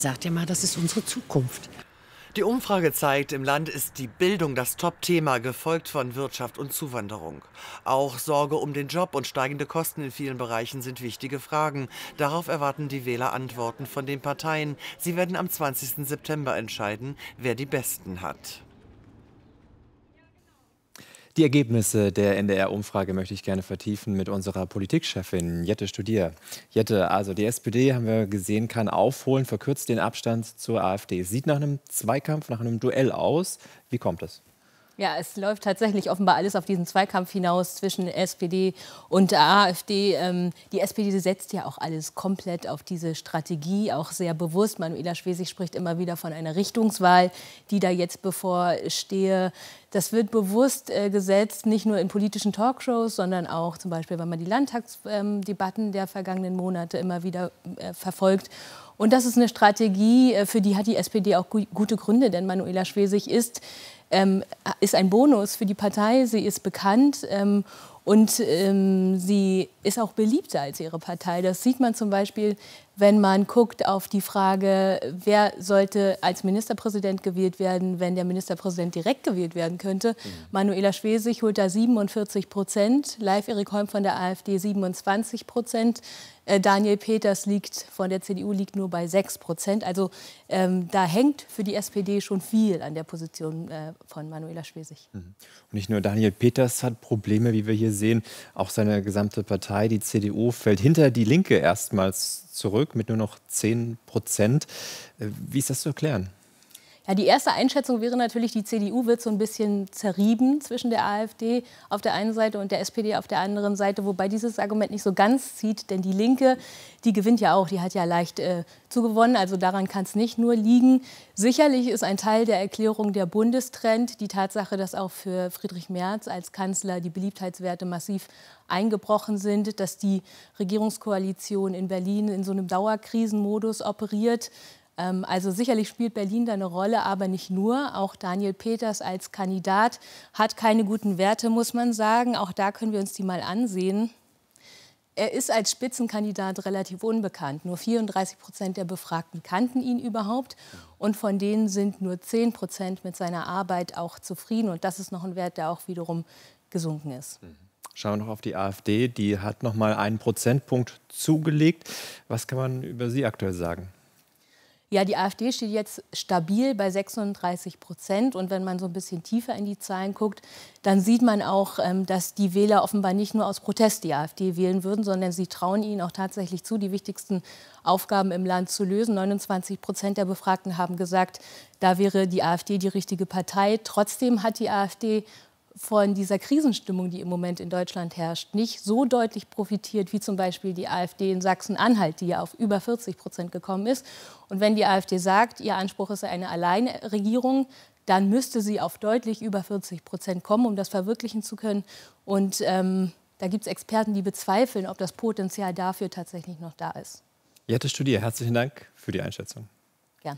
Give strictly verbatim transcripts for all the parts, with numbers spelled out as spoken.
Sagt ja mal, das ist unsere Zukunft. Die Umfrage zeigt, im Land ist die Bildung das Top-Thema, gefolgt von Wirtschaft und Zuwanderung. Auch Sorge um den Job und steigende Kosten in vielen Bereichen sind wichtige Fragen. Darauf erwarten die Wähler Antworten von den Parteien. Sie werden am zwanzigsten September entscheiden, wer die besten hat. Die Ergebnisse der N D R-Umfrage möchte ich gerne vertiefen mit unserer Politikchefin Jette Studier. Jette, also die S P D, haben wir gesehen, kann aufholen, verkürzt den Abstand zur AfD. Sieht nach einem Zweikampf, nach einem Duell aus. Wie kommt es? Ja, es läuft tatsächlich offenbar alles auf diesen Zweikampf hinaus zwischen S P D und der AfD. Ähm, die S P D setzt ja auch alles komplett auf diese Strategie, auch sehr bewusst. Manuela Schwesig spricht immer wieder von einer Richtungswahl, die da jetzt bevorstehe. Das wird bewusst äh, gesetzt, nicht nur in politischen Talkshows, sondern auch zum Beispiel, wenn man die Landtagsdebatten ähm, der vergangenen Monate immer wieder äh, verfolgt. Und das ist eine Strategie, äh, für die hat die S P D auch gu gute Gründe, denn Manuela Schwesig ist Ähm, ist ein Bonus für die Partei, sie ist bekannt ähm, und ähm, sie ist auch beliebter als ihre Partei. Das sieht man zum Beispiel, wenn man guckt auf die Frage, wer sollte als Ministerpräsident gewählt werden, wenn der Ministerpräsident direkt gewählt werden könnte. Mhm. Manuela Schwesig holt da siebenundvierzig Prozent, Live-Erik Holm von der AfD siebenundzwanzig Prozent. Daniel Peters liegt von der C D U liegt nur bei sechs Prozent. Also ähm, da hängt für die S P D schon viel an der Position äh, von Manuela Schwesig. Und nicht nur Daniel Peters hat Probleme, wie wir hier sehen. Auch seine gesamte Partei, die C D U, fällt hinter die Linke erstmals zurück mit nur noch zehn Prozent. Wie ist das zu erklären? Ja, die erste Einschätzung wäre natürlich, die C D U wird so ein bisschen zerrieben zwischen der AfD auf der einen Seite und der S P D auf der anderen Seite, wobei dieses Argument nicht so ganz zieht, denn die Linke, die gewinnt ja auch, die hat ja leicht äh, zugewonnen, also daran kann es nicht nur liegen. Sicherlich ist ein Teil der Erklärung der Bundestrend, die Tatsache, dass auch für Friedrich Merz als Kanzler die Beliebtheitswerte massiv eingebrochen sind, dass die Regierungskoalition in Berlin in so einem Dauerkrisenmodus operiert. Also sicherlich spielt Berlin da eine Rolle, aber nicht nur. Auch Daniel Peters als Kandidat hat keine guten Werte, muss man sagen. Auch da können wir uns die mal ansehen. Er ist als Spitzenkandidat relativ unbekannt. Nur vierunddreißig Prozent der Befragten kannten ihn überhaupt. Und von denen sind nur zehn Prozent mit seiner Arbeit auch zufrieden. Und das ist noch ein Wert, der auch wiederum gesunken ist. Schauen wir noch auf die AfD. Die hat noch mal einen Prozentpunkt zugelegt. Was kann man über sie aktuell sagen? Ja, die AfD steht jetzt stabil bei sechsunddreißig Prozent. Und wenn man so ein bisschen tiefer in die Zahlen guckt, dann sieht man auch, dass die Wähler offenbar nicht nur aus Protest die AfD wählen würden, sondern sie trauen ihnen auch tatsächlich zu, die wichtigsten Aufgaben im Land zu lösen. neunundzwanzig Prozent der Befragten haben gesagt, da wäre die AfD die richtige Partei. Trotzdem hat die AfD von dieser Krisenstimmung, die im Moment in Deutschland herrscht, nicht so deutlich profitiert wie zum Beispiel die AfD in Sachsen-Anhalt, die ja auf über vierzig Prozent gekommen ist. Und wenn die AfD sagt, ihr Anspruch ist eine Alleinregierung, dann müsste sie auf deutlich über vierzig Prozent kommen, um das verwirklichen zu können. Und ähm, da gibt es Experten, die bezweifeln, ob das Potenzial dafür tatsächlich noch da ist. Jette Studier, herzlichen Dank für die Einschätzung. Gern.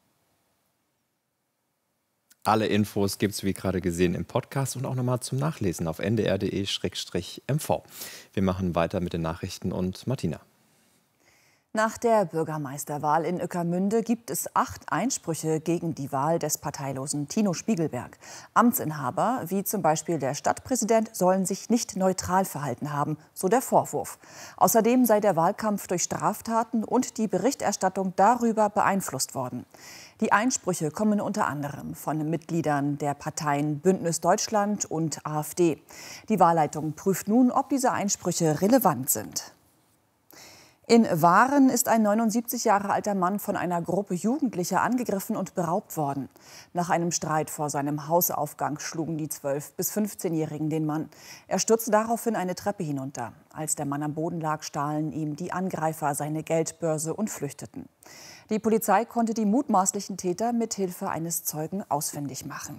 Alle Infos gibt es, wie gerade gesehen, im Podcast und auch nochmal zum Nachlesen auf n d r punkt d e slash m v. Wir machen weiter mit den Nachrichten und Martina. Nach der Bürgermeisterwahl in Ueckermünde gibt es acht Einsprüche gegen die Wahl des parteilosen Tino Spiegelberg. Amtsinhaber, wie zum Beispiel der Stadtpräsident, sollen sich nicht neutral verhalten haben, so der Vorwurf. Außerdem sei der Wahlkampf durch Straftaten und die Berichterstattung darüber beeinflusst worden. Die Einsprüche kommen unter anderem von Mitgliedern der Parteien Bündnis Deutschland und AfD. Die Wahlleitung prüft nun, ob diese Einsprüche relevant sind. In Waren ist ein neunundsiebzig Jahre alter Mann von einer Gruppe Jugendlicher angegriffen und beraubt worden. Nach einem Streit vor seinem Hausaufgang schlugen die zwölf- bis fünfzehnjährigen den Mann. Er stürzte daraufhin eine Treppe hinunter. Als der Mann am Boden lag, stahlen ihm die Angreifer seine Geldbörse und flüchteten. Die Polizei konnte die mutmaßlichen Täter mit Hilfe eines Zeugen ausfindig machen.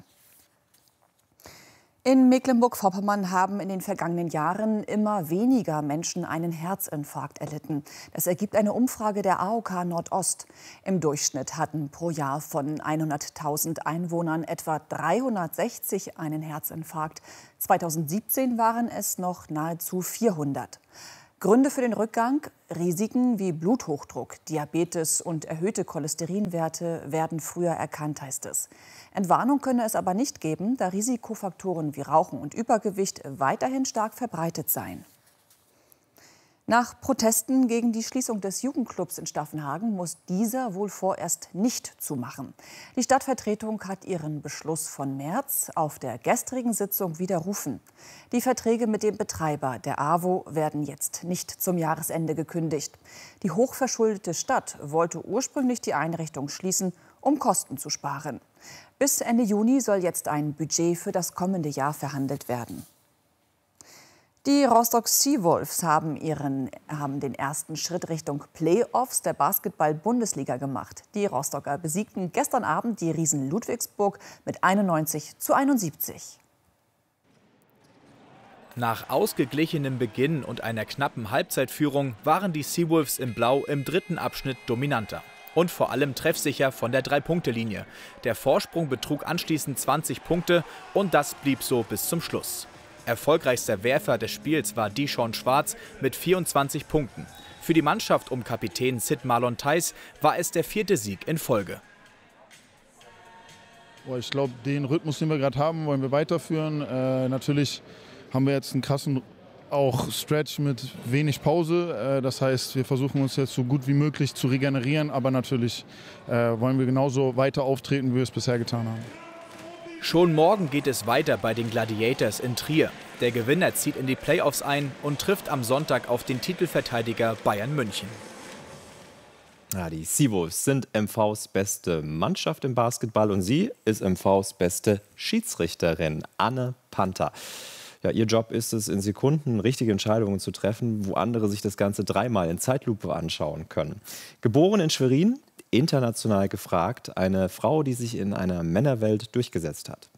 In Mecklenburg-Vorpommern haben in den vergangenen Jahren immer weniger Menschen einen Herzinfarkt erlitten. Das ergibt eine Umfrage der A O K Nordost. Im Durchschnitt hatten pro Jahr von hunderttausend Einwohnern etwa dreihundertsechzig einen Herzinfarkt. zweitausendsiebzehn waren es noch nahezu vierhundert. Gründe für den Rückgang: Risiken wie Bluthochdruck, Diabetes und erhöhte Cholesterinwerte werden früher erkannt, heißt es. Entwarnung könne es aber nicht geben, da Risikofaktoren wie Rauchen und Übergewicht weiterhin stark verbreitet seien. Nach Protesten gegen die Schließung des Jugendclubs in Staffenhagen muss dieser wohl vorerst nicht zumachen. Die Stadtvertretung hat ihren Beschluss von März auf der gestrigen Sitzung widerrufen. Die Verträge mit dem Betreiber, der AWO, werden jetzt nicht zum Jahresende gekündigt. Die hochverschuldete Stadt wollte ursprünglich die Einrichtung schließen, um Kosten zu sparen. Bis Ende Juni soll jetzt ein Budget für das kommende Jahr verhandelt werden. Die Rostock Seawolves haben, ihren, haben den ersten Schritt Richtung Playoffs der Basketball-Bundesliga gemacht. Die Rostocker besiegten gestern Abend die Riesen Ludwigsburg mit einundneunzig zu einundsiebzig. Nach ausgeglichenem Beginn und einer knappen Halbzeitführung waren die Seawolves in Blau im dritten Abschnitt dominanter. Und vor allem treffsicher von der Drei-Punkte-Linie. Der Vorsprung betrug anschließend zwanzig Punkte und das blieb so bis zum Schluss. Erfolgreichster Werfer des Spiels war Dishon Schwarz mit vierundzwanzig Punkten. Für die Mannschaft um Kapitän Sid Marlon Theis war es der vierte Sieg in Folge. Ich glaube, den Rhythmus, den wir gerade haben, wollen wir weiterführen. Äh, natürlich haben wir jetzt einen krassen auch Stretch mit wenig Pause. Äh, das heißt, wir versuchen uns jetzt so gut wie möglich zu regenerieren. Aber natürlich äh, wollen wir genauso weiter auftreten, wie wir es bisher getan haben. Schon morgen geht es weiter bei den Gladiators in Trier. Der Gewinner zieht in die Playoffs ein und trifft am Sonntag auf den Titelverteidiger Bayern München. Ja, die Seawolves sind M Vs beste Mannschaft im Basketball und sie ist M Vs beste Schiedsrichterin, Anne Panther. Ja, ihr Job ist es, in Sekunden richtige Entscheidungen zu treffen, wo andere sich das Ganze dreimal in Zeitlupe anschauen können. Geboren in Schwerin, international gefragt, eine Frau, die sich in einer Männerwelt durchgesetzt hat.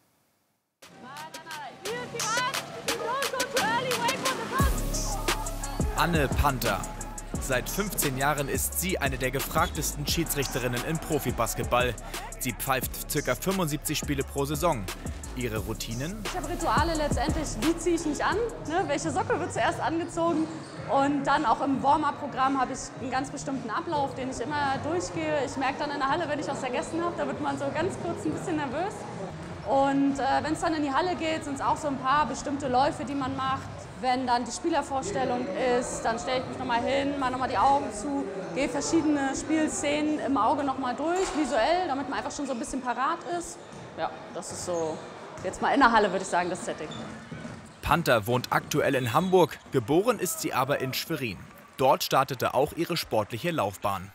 Anne Panther. Seit fünfzehn Jahren ist sie eine der gefragtesten Schiedsrichterinnen im Profibasketball. Sie pfeift ca. fünfundsiebzig Spiele pro Saison. Ihre Routinen? Ich habe Rituale letztendlich, wie ziehe ich mich an, ne? Welche Socke wird zuerst angezogen. Und dann auch im Warm-up-Programm habe ich einen ganz bestimmten Ablauf, den ich immer durchgehe. Ich merke dann in der Halle, wenn ich was vergessen habe, da wird man so ganz kurz ein bisschen nervös. Und äh, wenn es dann in die Halle geht, sind es auch so ein paar bestimmte Läufe, die man macht. Wenn dann die Spielervorstellung ist, dann stelle ich mich nochmal hin, mache nochmal die Augen zu, gehe verschiedene Spielszenen im Auge nochmal durch, visuell, damit man einfach schon so ein bisschen parat ist. Ja, das ist so, jetzt mal in der Halle würde ich sagen, das Setting. Panther wohnt aktuell in Hamburg, geboren ist sie aber in Schwerin. Dort startete auch ihre sportliche Laufbahn.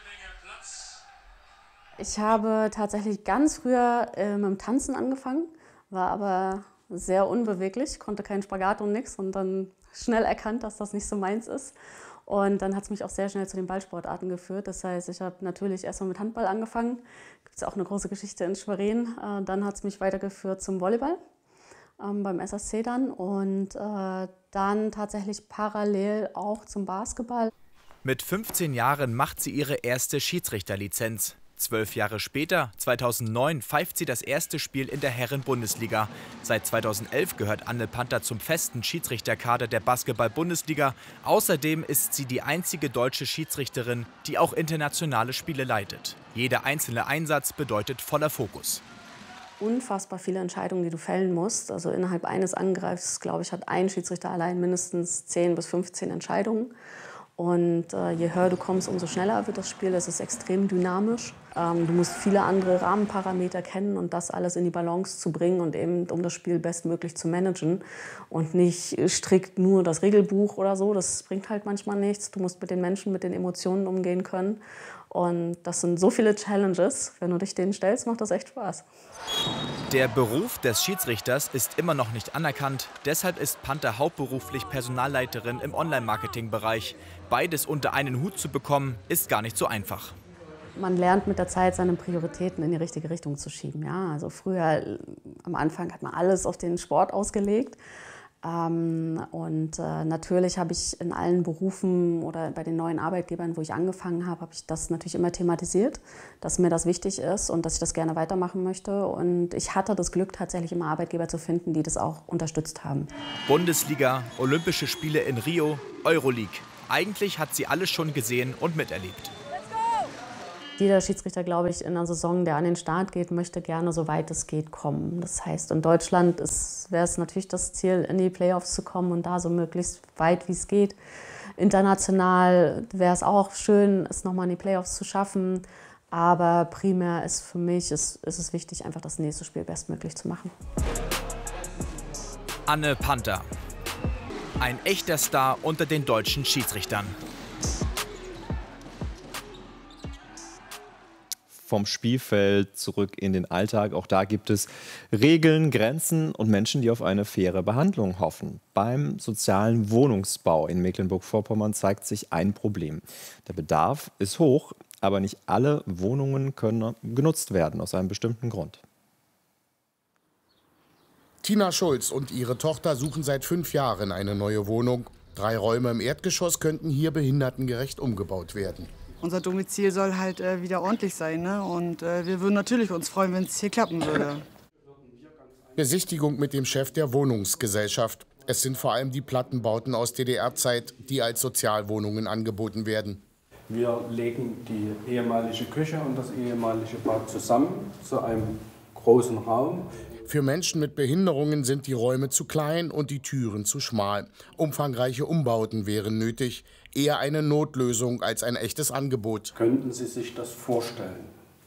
Ich habe tatsächlich ganz früher äh, mit dem Tanzen angefangen, war aber sehr unbeweglich, konnte keinen Spagat und nichts und dann schnell erkannt, dass das nicht so meins ist. Und dann hat es mich auch sehr schnell zu den Ballsportarten geführt. Das heißt, ich habe natürlich erstmal mit Handball angefangen. Gibt es auch eine große Geschichte in Schwerin. Äh, dann hat es mich weitergeführt zum Volleyball, ähm, beim S S C dann. Und äh, dann tatsächlich parallel auch zum Basketball. Mit fünfzehn Jahren macht sie ihre erste Schiedsrichterlizenz. Zwölf Jahre später, zweitausendneun, pfeift sie das erste Spiel in der Herren-Bundesliga. Seit zweitausendelf gehört Anne Panther zum festen Schiedsrichterkader der Basketball-Bundesliga. Außerdem ist sie die einzige deutsche Schiedsrichterin, die auch internationale Spiele leitet. Jeder einzelne Einsatz bedeutet voller Fokus. Unfassbar viele Entscheidungen, die du fällen musst. Also innerhalb eines Angreifs, glaube ich, hat ein Schiedsrichter allein mindestens zehn bis fünfzehn Entscheidungen. Und äh, je höher du kommst, umso schneller wird das Spiel. Es ist extrem dynamisch. Ähm, du musst viele andere Rahmenparameter kennen und das alles in die Balance zu bringen und eben, um das Spiel bestmöglich zu managen. Und nicht strikt nur das Regelbuch oder so. Das bringt halt manchmal nichts. Du musst mit den Menschen, mit den Emotionen umgehen können. Und das sind so viele Challenges. Wenn du dich denen stellst, macht das echt Spaß. Der Beruf des Schiedsrichters ist immer noch nicht anerkannt. Deshalb ist Panther hauptberuflich Personalleiterin im Online-Marketing-Bereich. Beides unter einen Hut zu bekommen, ist gar nicht so einfach. Man lernt mit der Zeit, seine Prioritäten in die richtige Richtung zu schieben. Ja, also früher, am Anfang hat man alles auf den Sport ausgelegt. Ähm, und äh, natürlich habe ich in allen Berufen oder bei den neuen Arbeitgebern, wo ich angefangen habe, habe ich das natürlich immer thematisiert, dass mir das wichtig ist und dass ich das gerne weitermachen möchte. Und ich hatte das Glück, tatsächlich immer Arbeitgeber zu finden, die das auch unterstützt haben. Bundesliga, Olympische Spiele in Rio, Euroleague. Eigentlich hat sie alles schon gesehen und miterlebt. Jeder Schiedsrichter, glaube ich, in einer Saison, der an den Start geht, möchte gerne, so weit es geht, kommen. Das heißt, in Deutschland wäre es natürlich das Ziel, in die Playoffs zu kommen und da so möglichst weit, wie es geht. International wäre es auch schön, es nochmal in die Playoffs zu schaffen. Aber primär ist für mich ist, ist es wichtig, einfach das nächste Spiel bestmöglich zu machen. Anne Panther. Ein echter Star unter den deutschen Schiedsrichtern. Vom Spielfeld zurück in den Alltag. Auch da gibt es Regeln, Grenzen und Menschen, die auf eine faire Behandlung hoffen. Beim sozialen Wohnungsbau in Mecklenburg-Vorpommern zeigt sich ein Problem. Der Bedarf ist hoch, aber nicht alle Wohnungen können genutzt werden, aus einem bestimmten Grund. Tina Schulz und ihre Tochter suchen seit fünf Jahren eine neue Wohnung. Drei Räume im Erdgeschoss könnten hier behindertengerecht umgebaut werden. Unser Domizil soll halt äh, wieder ordentlich sein, ne? Und äh, wir würden natürlich uns freuen, wenn es hier klappen würde. Besichtigung mit dem Chef der Wohnungsgesellschaft. Es sind vor allem die Plattenbauten aus D D R-Zeit, die als Sozialwohnungen angeboten werden. Wir legen die ehemalige Küche und das ehemalige Bad zusammen zu einem großen Raum. Für Menschen mit Behinderungen sind die Räume zu klein und die Türen zu schmal. Umfangreiche Umbauten wären nötig. Eher eine Notlösung als ein echtes Angebot. Könnten Sie sich das vorstellen?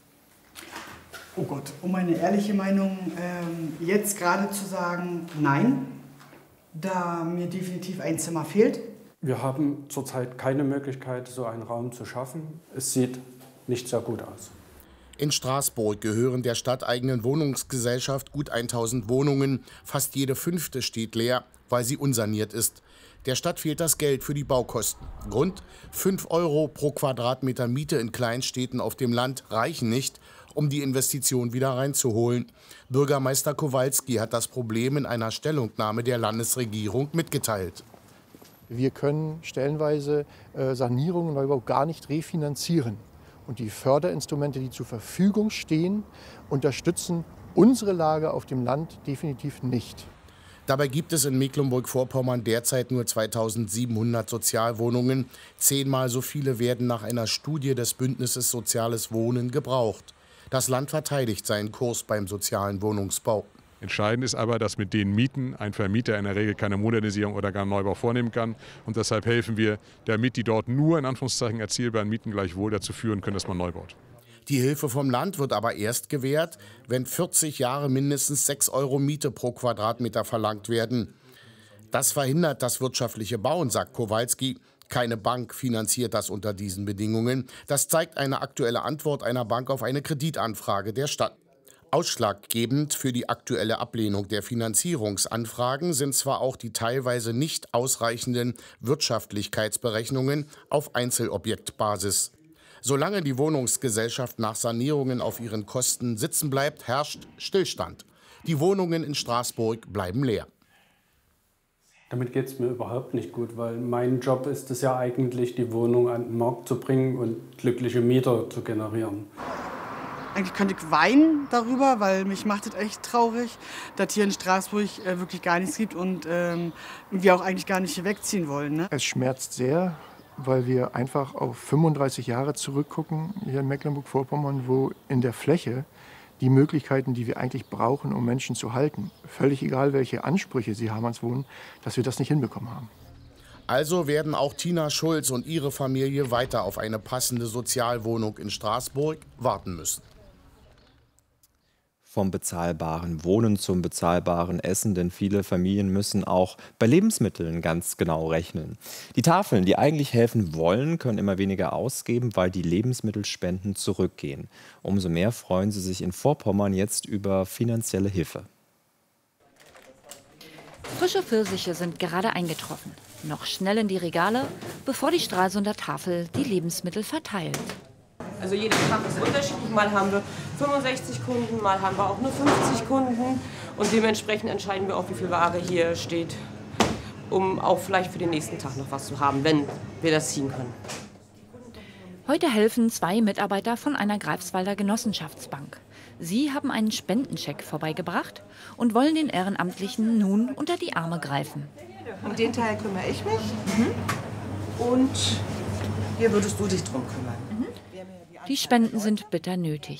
Oh Gott, um meine ehrliche Meinung ähm, jetzt gerade zu sagen, nein, da mir definitiv ein Zimmer fehlt. Wir haben zurzeit keine Möglichkeit, so einen Raum zu schaffen. Es sieht nicht sehr gut aus. In Straßburg gehören der stadteigenen Wohnungsgesellschaft gut tausend Wohnungen. Fast jede fünfte steht leer, weil sie unsaniert ist. Der Stadt fehlt das Geld für die Baukosten. Grund: fünf Euro pro Quadratmeter Miete in Kleinstädten auf dem Land reichen nicht, um die Investition wieder reinzuholen. Bürgermeister Kowalski hat das Problem in einer Stellungnahme der Landesregierung mitgeteilt. Wir können stellenweise äh, Sanierungen Neubau gar nicht refinanzieren. Und die Förderinstrumente, die zur Verfügung stehen, unterstützen unsere Lage auf dem Land definitiv nicht. Dabei gibt es in Mecklenburg-Vorpommern derzeit nur zweitausendsiebenhundert Sozialwohnungen. Zehnmal so viele werden nach einer Studie des Bündnisses Soziales Wohnen gebraucht. Das Land verteidigt seinen Kurs beim sozialen Wohnungsbau. Entscheidend ist aber, dass mit den Mieten ein Vermieter in der Regel keine Modernisierung oder gar einen Neubau vornehmen kann. Und deshalb helfen wir, damit die dort nur in Anführungszeichen erzielbaren Mieten gleichwohl dazu führen können, dass man neu baut. Die Hilfe vom Land wird aber erst gewährt, wenn vierzig Jahre mindestens sechs Euro Miete pro Quadratmeter verlangt werden. Das verhindert das wirtschaftliche Bauen, sagt Kowalski. Keine Bank finanziert das unter diesen Bedingungen. Das zeigt eine aktuelle Antwort einer Bank auf eine Kreditanfrage der Stadt. Ausschlaggebend für die aktuelle Ablehnung der Finanzierungsanfragen sind zwar auch die teilweise nicht ausreichenden Wirtschaftlichkeitsberechnungen auf Einzelobjektbasis. Solange die Wohnungsgesellschaft nach Sanierungen auf ihren Kosten sitzen bleibt, herrscht Stillstand. Die Wohnungen in Straßburg bleiben leer. Damit geht es mir überhaupt nicht gut, weil mein Job ist es ja eigentlich, die Wohnung an den Markt zu bringen und glückliche Mieter zu generieren. Eigentlich könnte ich weinen darüber, weil mich macht es echt traurig, dass hier in Straßburg äh, wirklich gar nichts gibt und ähm, wir auch eigentlich gar nicht hier wegziehen wollen. Ne? Es schmerzt sehr, weil wir einfach auf fünfunddreißig Jahre zurückgucken hier in Mecklenburg-Vorpommern, wo in der Fläche die Möglichkeiten, die wir eigentlich brauchen, um Menschen zu halten, völlig egal, welche Ansprüche sie haben ans Wohnen, dass wir das nicht hinbekommen haben. Also werden auch Tina Schulz und ihre Familie weiter auf eine passende Sozialwohnung in Straßburg warten müssen. Vom bezahlbaren Wohnen zum bezahlbaren Essen, denn viele Familien müssen auch bei Lebensmitteln ganz genau rechnen. Die Tafeln, die eigentlich helfen wollen, können immer weniger ausgeben, weil die Lebensmittelspenden zurückgehen. Umso mehr freuen sie sich in Vorpommern jetzt über finanzielle Hilfe. Frische Pfirsiche sind gerade eingetroffen. Noch schnell in die Regale, bevor die Stralsunder Tafel die Lebensmittel verteilt. Also jeden Tag ist unterschiedlich. Mal haben wir fünfundsechzig Kunden, mal haben wir auch nur fünfzig Kunden. Und dementsprechend entscheiden wir auch, wie viel Ware hier steht um auch vielleicht für den nächsten Tag noch was zu haben, wenn wir das ziehen können. Heute helfen zwei Mitarbeiter von einer Greifswalder Genossenschaftsbank. Sie haben einen Spendencheck vorbeigebracht und wollen den Ehrenamtlichen nun unter die Arme greifen. Um den Teil kümmere ich mich. Mhm. Und hier würdest du dich drum kümmern. Die Spenden sind bitter nötig.